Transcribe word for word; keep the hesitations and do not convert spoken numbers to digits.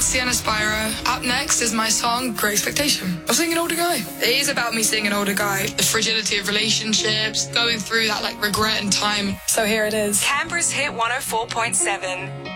it's Sienna Spyro. Up next is my song, Great Expectation. I'm singing Older Guy. It is about me seeing an older guy. The fragility of relationships, going through that like regret and time. So here it is. Canberra's Hit one oh four point seven.